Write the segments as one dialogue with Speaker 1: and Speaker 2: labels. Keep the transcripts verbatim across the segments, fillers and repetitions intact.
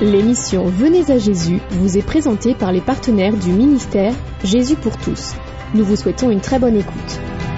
Speaker 1: L'émission Venez à Jésus vous est présentée par les partenaires du ministère Jésus pour tous. Nous vous souhaitons une très bonne écoute.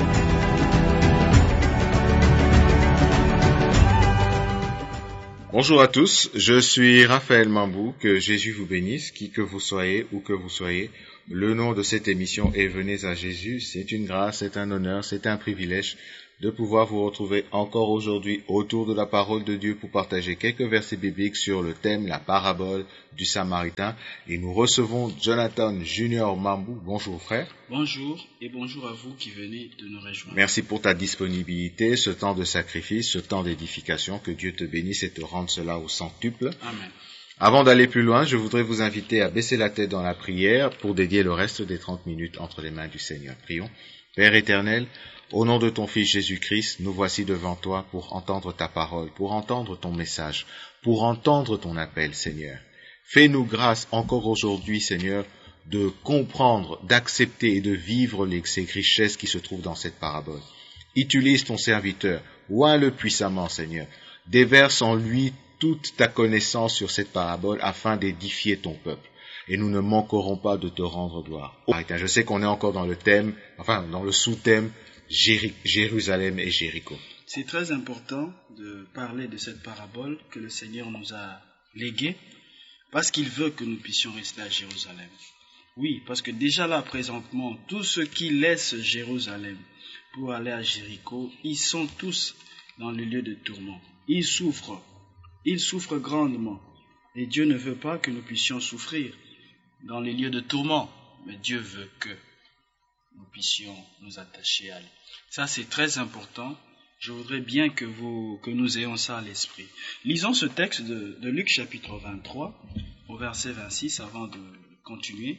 Speaker 2: Bonjour à tous, je suis Raphaël Mambou, que Jésus vous bénisse, qui que vous soyez, où que vous soyez. Le nom de cette émission est Venez à Jésus. C'est une grâce, c'est un honneur, c'est un privilège de pouvoir vous retrouver encore aujourd'hui autour de la parole de Dieu pour partager quelques versets bibliques sur le thème, la parabole du Samaritain. Et nous recevons Jonathan Junior Mambou. Bonjour frère.
Speaker 3: Bonjour et bonjour à vous qui venez de nous rejoindre.
Speaker 2: Merci pour ta disponibilité, ce temps de sacrifice, ce temps d'édification. Que Dieu te bénisse et te rende cela au centuple.
Speaker 3: Amen.
Speaker 2: Avant d'aller plus loin, je voudrais vous inviter à baisser la tête dans la prière pour dédier le reste des trente minutes entre les mains du Seigneur. Prions. Père éternel, au nom de ton Fils Jésus-Christ, nous voici devant toi pour entendre ta parole, pour entendre ton message, pour entendre ton appel, Seigneur. Fais-nous grâce encore aujourd'hui, Seigneur, de comprendre, d'accepter et de vivre les, ces richesses qui se trouvent dans cette parabole. Utilise ton serviteur, oins-le puissamment, Seigneur. Déverse en lui toute ta connaissance sur cette parabole afin d'édifier ton peuple. Et nous ne manquerons pas de te rendre gloire. Je sais qu'on est encore dans le thème, enfin dans le sous-thème Jéri- Jérusalem et Jéricho.
Speaker 3: C'est très important de parler de cette parabole que le Seigneur nous a léguée parce qu'il veut que nous puissions rester à Jérusalem. Oui, parce que déjà là présentement, tous ceux qui laissent Jérusalem pour aller à Jéricho, ils sont tous dans le lieu de tourment. Ils souffrent. Ils souffrent grandement. Et Dieu ne veut pas que nous puissions souffrir dans les lieux de tourment. Mais Dieu veut que nous puissions nous attacher à lui. Ça, c'est très important. Je voudrais bien que, vous, que nous ayons ça à l'esprit. Lisons ce texte de, de Luc chapitre vingt-trois, au verset vingt-six, avant de continuer.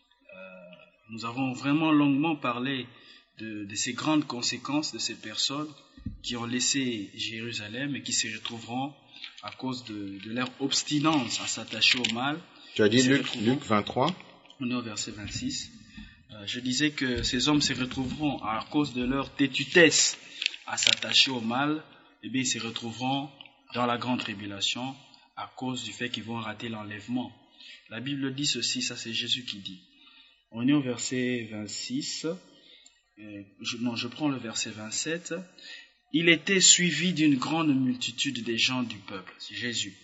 Speaker 3: Euh, nous avons vraiment longuement parlé de, de ces grandes conséquences de ces personnes qui ont laissé Jérusalem et qui se retrouveront à cause de, de leur obstinence à s'attacher au mal.
Speaker 2: Tu as dit Luc, Luc vingt-trois?
Speaker 3: On est au verset vingt-six. Euh, je disais que ces hommes se retrouveront à cause de leur têtutesse à s'attacher au mal, et bien ils se retrouveront dans la grande tribulation à cause du fait qu'ils vont rater l'enlèvement. La Bible dit ceci, ça c'est Jésus qui dit. On est au verset vingt-six. Euh, je, non, je prends le verset vingt-sept. Il était suivi d'une grande multitude des gens du peuple, c'est Jésus,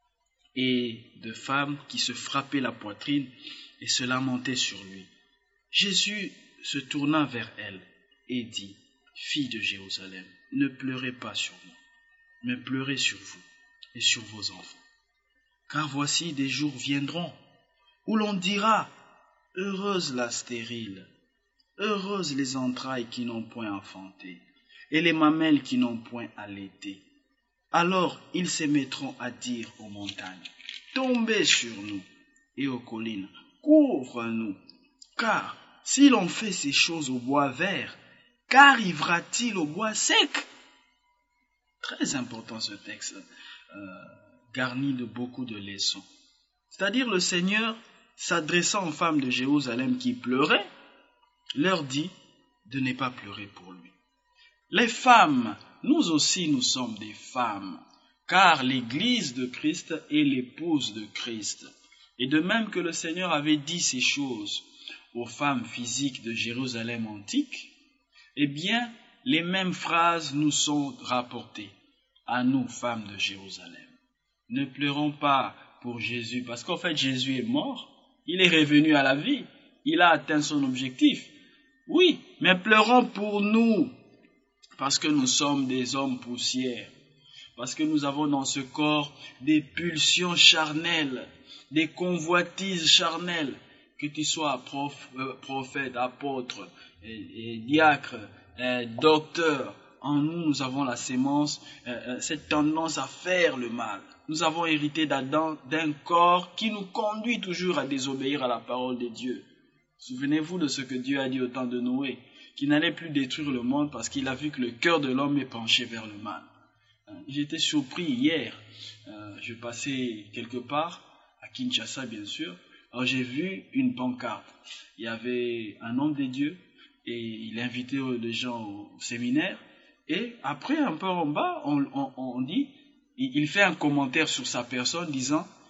Speaker 3: et de femmes qui se frappaient la poitrine et se lamentaient sur lui. Jésus se tourna vers elle et dit, « Fille de Jérusalem, ne pleurez pas sur moi, mais pleurez sur vous et sur vos enfants. Car voici des jours viendront où l'on dira, « Heureuse la stérile, heureuses les entrailles qui n'ont point enfanté, et les mamelles qui n'ont point allaité. Alors ils se mettront à dire aux montagnes, tombez sur nous, et aux collines, couvre-nous. Car si l'on fait ces choses au bois vert, qu'arrivera-t-il au bois sec ?» Très important ce texte, euh, garni de beaucoup de leçons. C'est-à-dire le Seigneur, s'adressant aux femmes de Jérusalem qui pleuraient, leur dit de ne pas pleurer pour lui. Les femmes, nous aussi nous sommes des femmes, car l'Église de Christ est l'épouse de Christ. Et de même que le Seigneur avait dit ces choses aux femmes physiques de Jérusalem antique, eh bien, les mêmes phrases nous sont rapportées à nous, femmes de Jérusalem. Ne pleurons pas pour Jésus, parce qu'en fait, Jésus est mort, il est revenu à la vie, il a atteint son objectif. Oui, mais pleurons pour nous, parce que nous sommes des hommes poussières, parce que nous avons dans ce corps des pulsions charnelles, des convoitises charnelles, que tu sois prof, euh, prophète, apôtre, et, et diacre, et docteur. En nous, nous avons la sémence, euh, cette tendance à faire le mal. Nous avons hérité d'Adam, d'un corps qui nous conduit toujours à désobéir à la parole de Dieu. Souvenez-vous de ce que Dieu a dit au temps de Noé, qu'il n'allait plus détruire le monde parce qu'il a vu que le cœur de l'homme est penché vers le mal. J'étais surpris hier, euh, je passais quelque part, à Kinshasa bien sûr, alors j'ai vu une pancarte. Il y avait un homme de Dieu et il invitait les gens au séminaire. Et après, un peu en bas, on, on, on dit, il fait un commentaire sur sa personne disant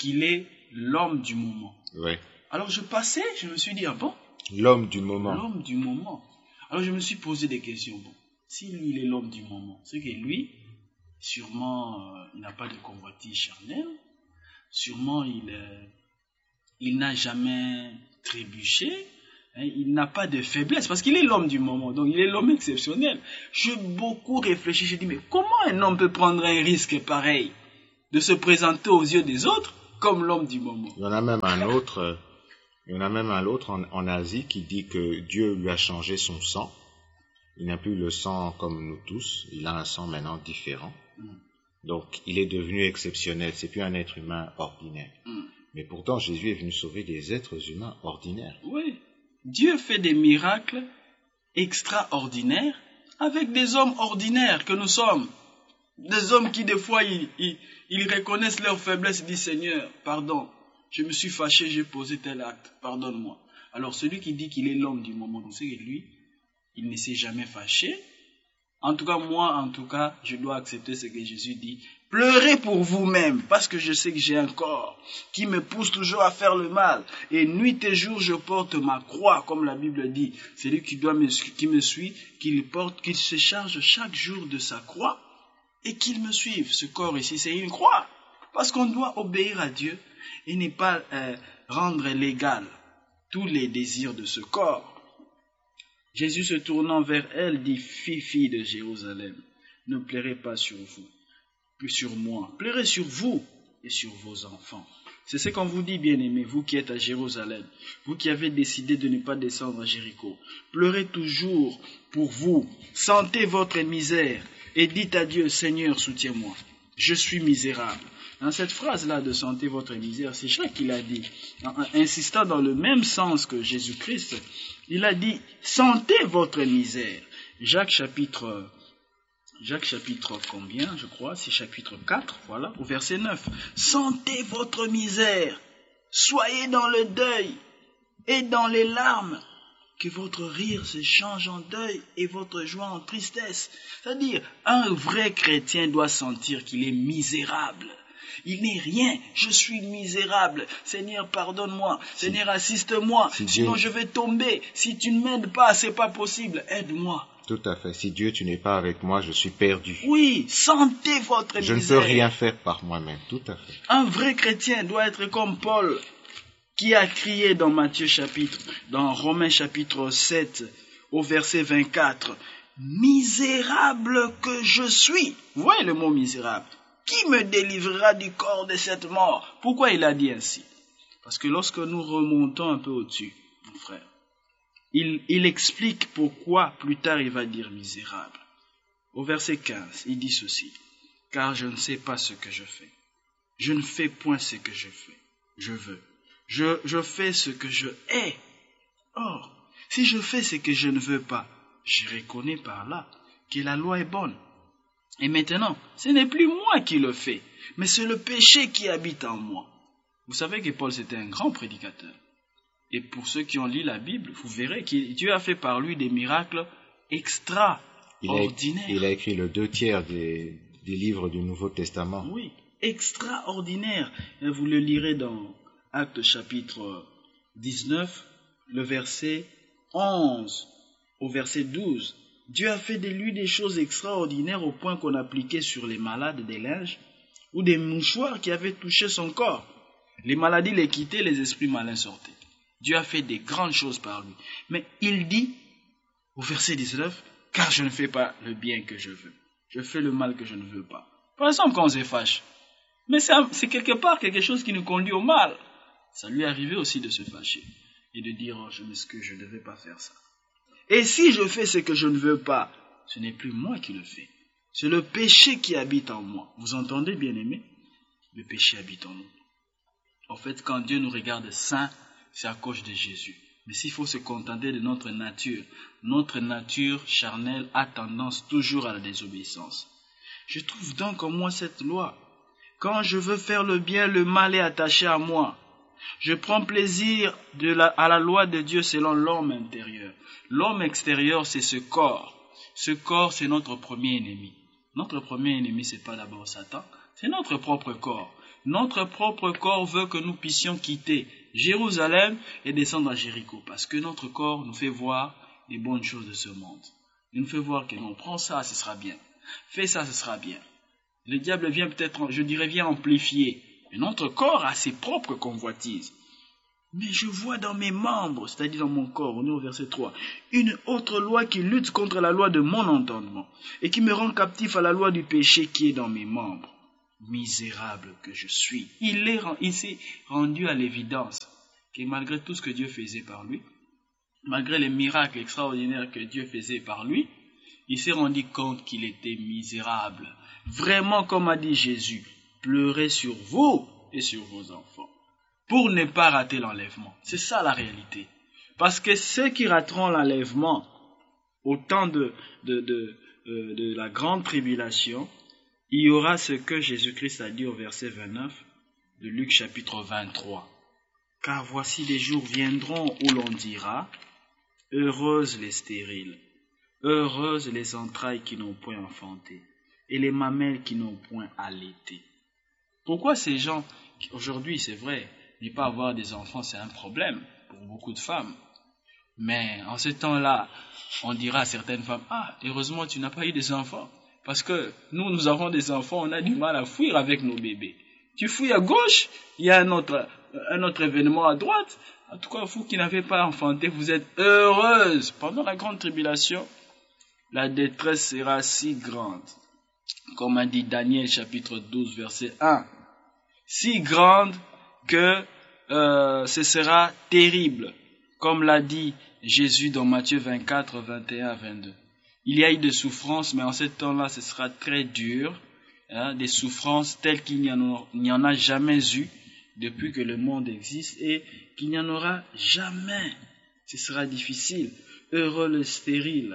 Speaker 3: qu'il est l'homme du moment.
Speaker 2: Oui.
Speaker 3: Alors je passais, je me suis dit, ah bon?
Speaker 2: L'homme du moment.
Speaker 3: L'homme du moment. Alors je me suis posé des questions. Bon, si lui, il est l'homme du moment, c'est que lui, sûrement, euh, il n'a pas de convoitise charnelle. Sûrement, il, euh, il n'a jamais trébuché. Hein, il n'a pas de faiblesse parce qu'il est l'homme du moment. Donc, il est l'homme exceptionnel. J'ai beaucoup réfléchi. J'ai dit, mais comment un homme peut prendre un risque pareil de se présenter aux yeux des autres comme l'homme du moment?
Speaker 2: Il y en a même un autre, euh, il y en a même un autre en, en Asie qui dit que Dieu lui a changé son sang. Il n'a plus le sang comme nous tous. Il a un sang maintenant différent. Mm. Donc, il est devenu exceptionnel. C'est plus un être humain ordinaire. Mm. Mais pourtant, Jésus est venu sauver des êtres humains ordinaires.
Speaker 3: Oui. Dieu fait des miracles extraordinaires avec des hommes ordinaires que nous sommes. Des hommes qui, des fois, ils, ils, ils reconnaissent leur faiblesse et disent, Seigneur, pardon, je me suis fâché, j'ai posé tel acte, pardonne-moi. Alors, celui qui dit qu'il est l'homme du moment, vous savez que lui, il ne s'est jamais fâché. En tout cas, moi, en tout cas, je dois accepter ce que Jésus dit. Pleurez pour vous-même, parce que je sais que j'ai un corps qui me pousse toujours à faire le mal. Et nuit et jour, je porte ma croix, comme la Bible dit. Celui qui, doit me, qui me suit, qu'il porte, qu'il se charge chaque jour de sa croix et qu'il me suive. Ce corps ici, c'est une croix. Parce qu'on doit obéir à Dieu et ne pas euh, rendre légal tous les désirs de ce corps. Jésus se tournant vers elle dit, filles, filles de Jérusalem, ne pleurez pas sur vous, plus sur moi, pleurez sur vous et sur vos enfants. C'est ce qu'on vous dit, bien-aimés, vous qui êtes à Jérusalem, vous qui avez décidé de ne pas descendre à Jéricho. Pleurez toujours pour vous, sentez votre misère et dites à Dieu, Seigneur, soutiens-moi, je suis misérable. Dans cette phrase-là de sentez votre misère, c'est Jacques qui l'a dit, en insistant dans le même sens que Jésus-Christ. Il a dit, sentez votre misère. Jacques chapitre, Jacques chapitre combien, je crois, c'est chapitre quatre, voilà, au verset neuf. Sentez votre misère, soyez dans le deuil et dans les larmes, que votre rire se change en deuil et votre joie en tristesse. C'est-à-dire, un vrai chrétien doit sentir qu'il est misérable. Il n'est rien, je suis misérable. Seigneur, pardonne-moi. Si, Seigneur, assiste-moi. Si sinon, Dieu... je vais tomber. Si tu ne m'aides pas, c'est pas possible. Aide-moi.
Speaker 2: Tout à fait. Si Dieu, tu n'es pas avec moi, je suis perdu.
Speaker 3: Oui, sentez votre misère.
Speaker 2: Je ne peux rien faire par moi-même. Tout à fait.
Speaker 3: Un vrai chrétien doit être comme Paul, qui a crié dans Matthieu chapitre, dans Romains chapitre sept, au verset vingt-quatre. Misérable que je suis. Vous voyez le mot misérable. Qui me délivrera du corps de cette mort? Pourquoi il a dit ainsi? Parce que lorsque nous remontons un peu au-dessus, mon frère, il, il explique pourquoi plus tard il va dire misérable. Au verset quinze, il dit ceci. Car je ne sais pas ce que je fais. Je ne fais point ce que je fais. Je veux. Je, je fais ce que je hais. Or, si je fais ce que je ne veux pas, je reconnais par là que la loi est bonne. Et maintenant, ce n'est plus moi qui le fais, mais c'est le péché qui habite en moi. Vous savez que Paul, c'était un grand prédicateur. Et pour ceux qui ont lu la Bible, vous verrez que Dieu a fait par lui des miracles extraordinaires.
Speaker 2: Il a, il a écrit le deux tiers des, des livres du Nouveau Testament.
Speaker 3: Oui, extraordinaire. Et vous le lirez dans Actes chapitre dix-neuf, le verset onze au verset douze. Dieu a fait de lui des choses extraordinaires au point qu'on appliquait sur les malades des linges ou des mouchoirs qui avaient touché son corps. Les maladies les quittaient, les esprits malins sortaient. Dieu a fait des grandes choses par lui. Mais il dit, au verset dix-neuf, « Car je ne fais pas le bien que je veux. Je fais le mal que je ne veux pas. » Par exemple, quand on se fâche. Mais c'est, c'est quelque part quelque chose qui nous conduit au mal. Ça lui est arrivé aussi de se fâcher et de dire, oh, je m'excuse, je ne devais pas faire ça. Et si je fais ce que je ne veux pas, ce n'est plus moi qui le fais. C'est le péché qui habite en moi. Vous entendez, bien-aimés? Le péché habite en nous. En fait, quand Dieu nous regarde saints, c'est à cause de Jésus. Mais s'il faut se contenter de notre nature, notre nature charnelle a tendance toujours à la désobéissance. Je trouve donc en moi cette loi. Quand je veux faire le bien, le mal est attaché à moi. Je prends plaisir de la, à la loi de Dieu selon l'homme intérieur. L'homme extérieur, c'est ce corps. Ce corps, c'est notre premier ennemi. Notre premier ennemi, c'est pas d'abord Satan, c'est notre propre corps. Notre propre corps veut que nous puissions quitter Jérusalem et descendre à Jéricho, parce que notre corps nous fait voir les bonnes choses de ce monde. Il nous fait voir que non, prends ça, ce sera bien. Fais ça, ce sera bien. Le diable vient peut-être, je dirais, vient amplifier. Mais notre corps a ses propres convoitises. Mais je vois dans mes membres, c'est-à-dire dans mon corps, on est au verset trois, une autre loi qui lutte contre la loi de mon entendement et qui me rend captif à la loi du péché qui est dans mes membres. Misérable que je suis. Il, est, il s'est rendu à l'évidence que malgré tout ce que Dieu faisait par lui, malgré les miracles extraordinaires que Dieu faisait par lui, il s'est rendu compte qu'il était misérable. Vraiment, comme a dit Jésus, pleurez sur vous et sur vos enfants, pour ne pas rater l'enlèvement. C'est ça la réalité. Parce que ceux qui rateront l'enlèvement au temps de, de, de, de, de la grande tribulation, il y aura ce que Jésus-Christ a dit au verset vingt-neuf de Luc chapitre vingt-trois. Car voici des jours viendront où l'on dira, heureuses les stériles, heureuses les entrailles qui n'ont point enfanté, et les mamelles qui n'ont point allaité. Pourquoi ces gens, aujourd'hui c'est vrai, ne pas avoir des enfants c'est un problème pour beaucoup de femmes. Mais en ce temps-là, on dira à certaines femmes, ah, heureusement tu n'as pas eu des enfants. Parce que nous, nous avons des enfants, on a du mal à fuir avec nos bébés. Tu fouilles à gauche, il y a un autre, un autre événement à droite. En tout cas, vous qui n'avez pas enfanté, vous êtes heureuses. Pendant la grande tribulation, la détresse sera si grande. Comme a dit Daniel chapitre douze, verset un. Si grande que euh, ce sera terrible. Comme l'a dit Jésus dans Matthieu vingt-quatre, vingt et un à vingt-deux. Il y a eu des souffrances, mais en ce temps-là, ce sera très dur. Hein, des souffrances telles qu'il n'y en, a, n'y en a jamais eu depuis que le monde existe et qu'il n'y en aura jamais. Ce sera difficile. Heureux le stérile.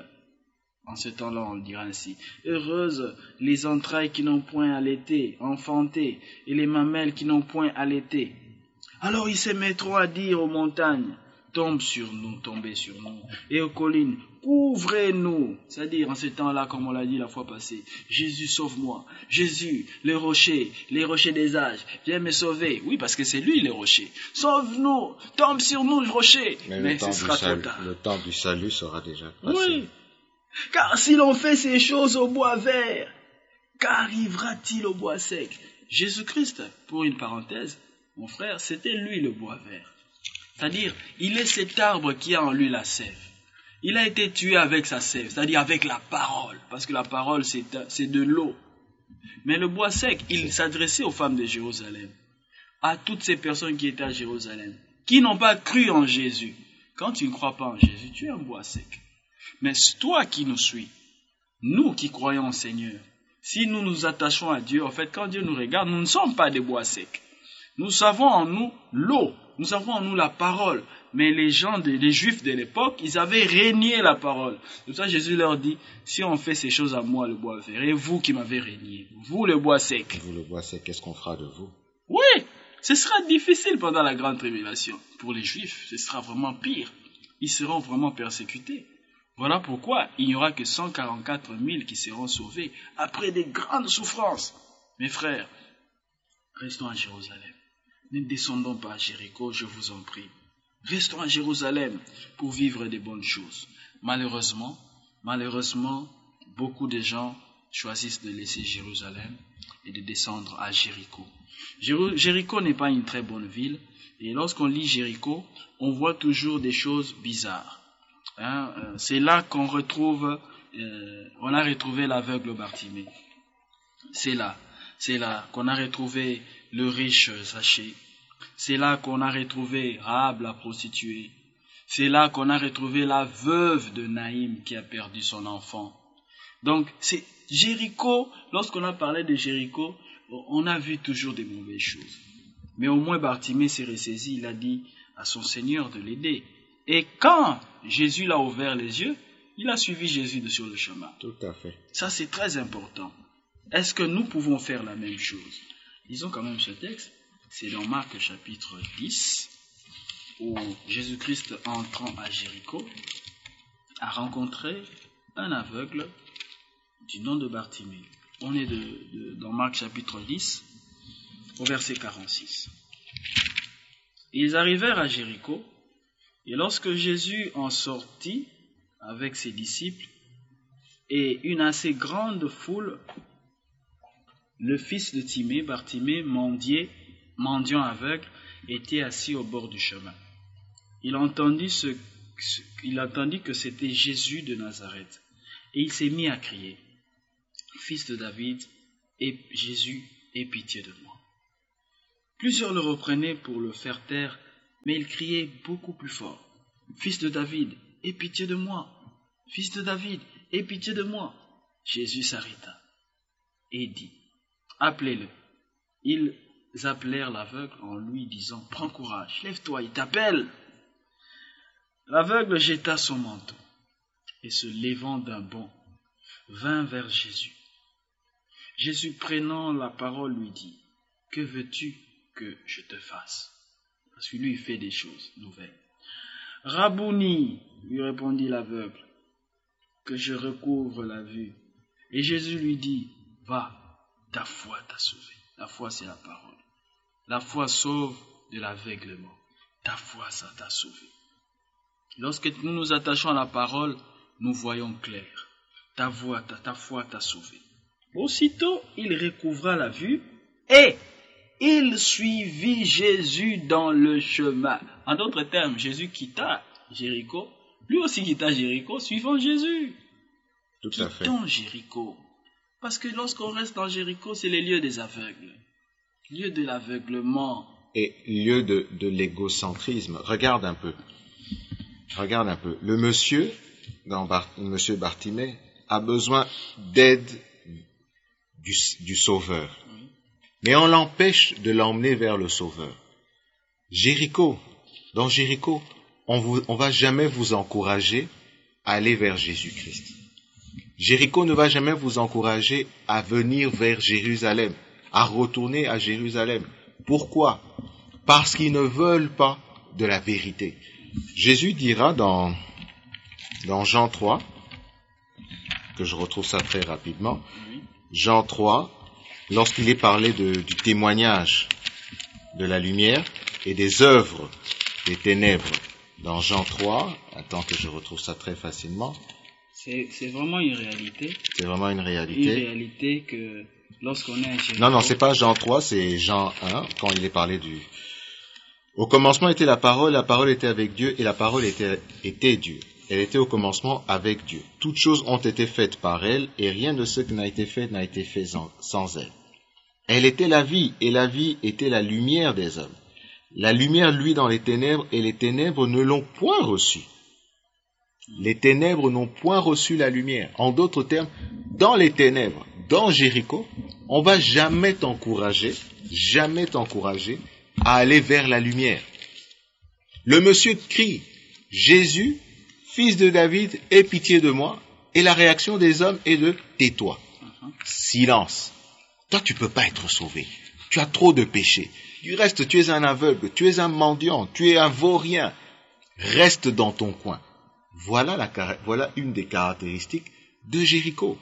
Speaker 3: En ce temps-là, on le dira ainsi. Heureuses les entrailles qui n'ont point allaité, enfanté, et les mamelles qui n'ont point allaité. Alors ils se mettront à dire aux montagnes, tombe sur nous, tombez sur nous, et aux collines, couvrez-nous. C'est-à-dire, en ce temps-là, comme on l'a dit la fois passée, Jésus, sauve-moi. Jésus, le rocher, les rochers des âges, viens me sauver. Oui, parce que c'est lui, le rocher. Sauve-nous, tombe sur nous, le rocher.
Speaker 2: Mais,
Speaker 3: Mais
Speaker 2: le, temps
Speaker 3: ce sera
Speaker 2: salut,
Speaker 3: trop tard.
Speaker 2: le temps du salut sera déjà passé.
Speaker 3: Oui, car si l'on fait ces choses au bois vert, qu'arrivera-t-il au bois sec? Jésus-Christ, pour une parenthèse, mon frère, c'était lui le bois vert. C'est-à-dire, il est cet arbre qui a en lui la sève. Il a été tué avec sa sève, c'est-à-dire avec la parole, parce que la parole, c'est, c'est de l'eau. Mais le bois sec, il s'adressait aux femmes de Jérusalem, à toutes ces personnes qui étaient à Jérusalem, qui n'ont pas cru en Jésus. Quand tu ne crois pas en Jésus, tu es un bois sec. Mais toi qui nous suis, nous qui croyons au Seigneur, si nous nous attachons à Dieu, en fait, quand Dieu nous regarde, nous ne sommes pas des bois secs. Nous savons en nous l'eau, nous avons en nous la parole. Mais les gens, de, les Juifs de l'époque, ils avaient régné la parole. C'est pour ça que Jésus leur dit, si on fait ces choses à moi, le bois vert, et vous qui m'avez régné, vous le bois sec.
Speaker 2: Vous le bois sec, qu'est-ce qu'on fera de vous?
Speaker 3: Oui, ce sera difficile pendant la grande tribulation. Pour les Juifs, ce sera vraiment pire. Ils seront vraiment persécutés. Voilà pourquoi il n'y aura que cent quarante-quatre mille qui seront sauvés après des grandes souffrances. Mes frères, restons à Jérusalem. Ne descendons pas à Jéricho, je vous en prie. Restons à Jérusalem pour vivre des bonnes choses. Malheureusement, malheureusement, beaucoup de gens choisissent de laisser Jérusalem et de descendre à Jéricho. Jéricho n'est pas une très bonne ville, et lorsqu'on lit Jéricho, on voit toujours des choses bizarres. Hein, c'est là qu'on retrouve, euh, on a retrouvé l'aveugle Bartimée. C'est là, c'est là qu'on a retrouvé le riche Zachée. C'est là qu'on a retrouvé Rahab la prostituée. C'est là qu'on a retrouvé la veuve de Naïm qui a perdu son enfant. Donc, c'est Jéricho, lorsqu'on a parlé de Jéricho, on a vu toujours des mauvaises choses. Mais au moins Bartimée s'est ressaisi, il a dit à son Seigneur de l'aider. Et quand Jésus l'a ouvert les yeux, il a suivi Jésus sur le chemin.
Speaker 2: Tout à fait.
Speaker 3: Ça, c'est très important. Est-ce que nous pouvons faire la même chose? Lisons quand même ce texte. C'est dans Marc chapitre dix, où Jésus-Christ, entrant à Jéricho, a rencontré un aveugle du nom de Bartimée. On est de, de, dans Marc chapitre dix, au verset quarante-six. Ils arrivèrent à Jéricho, et lorsque Jésus en sortit avec ses disciples et une assez grande foule, le fils de Timée, Bartimée, mendier, mendiant aveugle, était assis au bord du chemin. Il entendit, ce, ce, il entendit que c'était Jésus de Nazareth, et il s'est mis à crier, « Fils de David, et Jésus, aie pitié de moi. » Plusieurs le reprenaient pour le faire taire, mais il criait beaucoup plus fort, « Fils de David, aie pitié de moi. Fils de David, aie pitié de moi. » Jésus s'arrêta et dit, « Appelez-le. » Ils appelèrent l'aveugle en lui disant, « Prends courage, lève-toi, il t'appelle. » L'aveugle jeta son manteau et se levant d'un bond, vint vers Jésus. Jésus, prenant la parole, lui dit, « Que veux-tu que je te fasse ?» Parce que lui, il fait des choses nouvelles. « Rabouni, lui répondit l'aveugle, que je recouvre la vue. » Et Jésus lui dit, « Va, ta foi t'a sauvé. » La foi, c'est la parole. La foi sauve de l'aveuglement. Ta foi, ça t'a sauvé. Lorsque nous nous attachons à la parole, nous voyons clair. Ta voix, ta, ta foi t'a sauvé. Aussitôt, il recouvra la vue et il suivit Jésus dans le chemin. En d'autres termes, Jésus quitta Jéricho. Lui aussi quitta Jéricho, suivant Jésus.
Speaker 2: Tout à fait.
Speaker 3: Quittons Jéricho. Parce que lorsqu'on reste dans Jéricho, c'est les lieux des aveugles. Lieu de l'aveuglement.
Speaker 2: Et lieu de, de l'égocentrisme. Regarde un peu. Regarde un peu. Le monsieur, dans Bar, monsieur Bartimée, a besoin d'aide du, du Sauveur. Oui. Mais on l'empêche de l'emmener vers le Sauveur. Jéricho, dans Jéricho, on vous, on va jamais vous encourager à aller vers Jésus-Christ. Jéricho ne va jamais vous encourager à venir vers Jérusalem, à retourner à Jérusalem. Pourquoi? Parce qu'ils ne veulent pas de la vérité. Jésus dira dans, dans Jean trois, que je retrouve ça très rapidement, Jean trois, lorsqu'il est parlé de, du témoignage de la lumière et des œuvres des ténèbres, dans Jean trois, attends que je retrouve ça très facilement.
Speaker 3: C'est, c'est vraiment une réalité.
Speaker 2: C'est vraiment une réalité.
Speaker 3: Une réalité que lorsqu'on est à Jéricho...
Speaker 2: Non, non, c'est pas Jean trois, c'est Jean un, quand il est parlé du... Au commencement était la parole, la parole était avec Dieu, et la parole était, était Dieu. Elle était au commencement avec Dieu. Toutes choses ont été faites par elle, et rien de ce qui n'a été fait n'a été fait sans, sans elle. Elle était la vie, et la vie était la lumière des hommes. La lumière luit dans les ténèbres, et les ténèbres ne l'ont point reçue. Les ténèbres n'ont point reçu la lumière. En d'autres termes, dans les ténèbres, dans Jéricho, on va jamais t'encourager, jamais t'encourager à aller vers la lumière. Le monsieur crie, « Jésus, fils de David, aie pitié de moi. » Et la réaction des hommes est de « tais-toi. » Silence. Toi, tu peux pas être sauvé. Tu as trop de péchés. Du reste, tu es un aveugle, tu es un mendiant, tu es un vaurien. Reste dans ton coin. Voilà, la, voilà une des caractéristiques de Jéricho.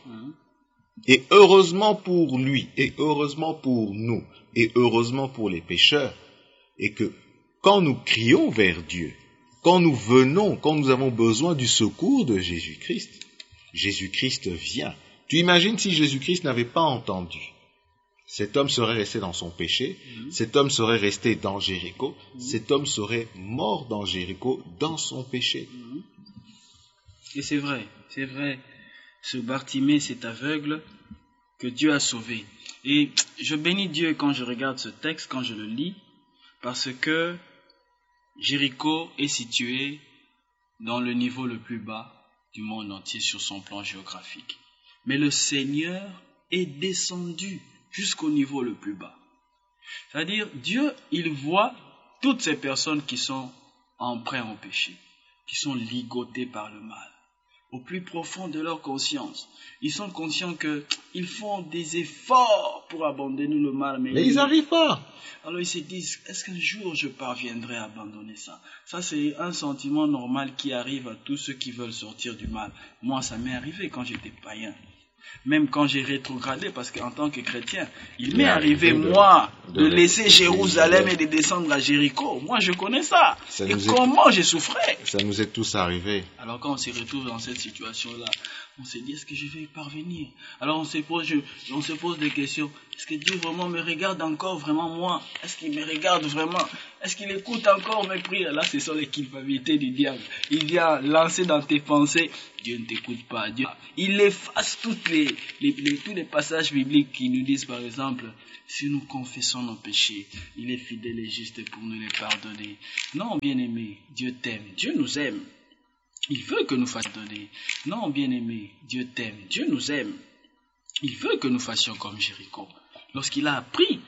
Speaker 2: Et heureusement pour lui, et heureusement pour nous, et heureusement pour les pécheurs, et que quand nous crions vers Dieu, quand nous venons, quand nous avons besoin du secours de Jésus-Christ, Jésus-Christ vient. Tu imagines si Jésus-Christ n'avait pas entendu? Cet homme serait resté dans son péché, mmh. cet homme serait resté dans Jéricho, mmh. cet homme serait mort dans Jéricho, dans son péché.
Speaker 3: Mmh. Et c'est vrai, c'est vrai, ce Bartimée, cet aveugle que Dieu a sauvé. Et je bénis Dieu quand je regarde ce texte, quand je le lis, parce que Jéricho est situé dans le niveau le plus bas du monde entier sur son plan géographique. Mais le Seigneur est descendu jusqu'au niveau le plus bas. C'est-à-dire, Dieu, il voit toutes ces personnes qui sont empreintes au péché, qui sont ligotées par le mal, au plus profond de leur conscience. Ils sont conscients qu'ils font des efforts pour abandonner le mal, mais,
Speaker 2: mais ils n'arrivent pas.
Speaker 3: Alors ils se disent, est-ce qu'un jour je parviendrai à abandonner ça? Ça, c'est un sentiment normal qui arrive à tous ceux qui veulent sortir du mal. Moi, ça m'est arrivé quand j'étais païen. Même quand j'ai rétrogradé, parce qu'en tant que chrétien, il, il m'est arrivé, de, moi, de, de laisser Jérusalem et de descendre à Jéricho. Moi, je connais ça. ça et comment est, j'ai souffert.
Speaker 2: Ça nous est tous arrivé.
Speaker 3: Alors, quand on se retrouve dans cette situation-là, on se dit, est-ce que je vais y parvenir? Alors, on se pose, je, on se pose des questions. Est-ce que Dieu vraiment me regarde encore, vraiment moi? Est-ce qu'il me regarde vraiment? Est-ce qu'il écoute encore mes prières? Là, ce sont les culpabilités du diable. Il vient lancer dans tes pensées, Dieu ne t'écoute pas. Dieu... Il efface toutes les, les, les, tous les passages bibliques qui nous disent, par exemple, si nous confessons nos péchés, il est fidèle et juste pour nous les pardonner. Non, bien-aimé, Dieu t'aime, Dieu nous aime. Il veut que nous fassions donner. Non, bien-aimé, Dieu t'aime, Dieu nous aime. Il veut que nous fassions comme Jéricho. Lorsqu'il a appris